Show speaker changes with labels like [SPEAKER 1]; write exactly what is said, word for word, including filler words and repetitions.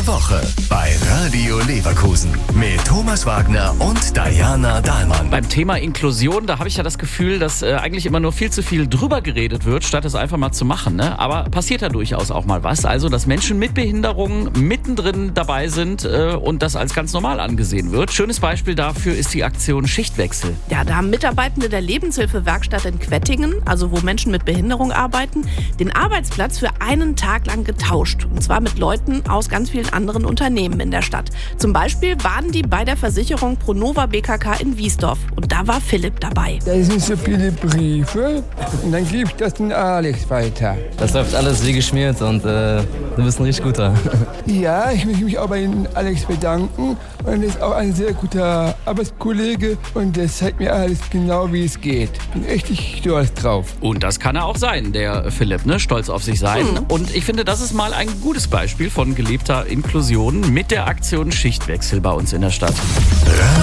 [SPEAKER 1] der Woche bei Radio Leverkusen mit Thomas Wagner und Diana Dahlmann.
[SPEAKER 2] Beim Thema Inklusion, da habe ich ja das Gefühl, dass äh, eigentlich immer nur viel zu viel drüber geredet wird, statt es einfach mal zu machen. Ne? Aber passiert ja durchaus auch mal was. Also, dass Menschen mit Behinderungen mittendrin dabei sind äh, und das als ganz normal angesehen wird. Schönes Beispiel dafür ist die Aktion Schichtwechsel.
[SPEAKER 3] Ja, da haben Mitarbeitende der Lebenshilfewerkstatt in Quettingen, also wo Menschen mit Behinderung arbeiten, den Arbeitsplatz für einen Tag lang getauscht. Und zwar mit Leuten aus ganz vielen anderen Unternehmen in der Stadt. Zum Beispiel waren die bei der Versicherung Pronova B K K in Wiesdorf. Und da war Philipp dabei.
[SPEAKER 4] Da sind so viele Briefe und dann gebe ich das den Alex weiter.
[SPEAKER 5] Das läuft alles wie geschmiert und äh, du bist ein richtig guter.
[SPEAKER 4] Ja, ich möchte mich auch bei Ihnen Alex bedanken. Und er ist auch ein sehr guter Arbeitskollege und der zeigt mir alles genau, wie es geht. Bin echt stolz drauf.
[SPEAKER 2] Und das kann er auch sein, der Philipp, ne? Stolz auf sich sein.
[SPEAKER 3] Hm.
[SPEAKER 2] Und ich finde, das ist mal ein gutes Beispiel von gelebter Inklusion mit der Aktion Schichtwechsel bei uns in der Stadt.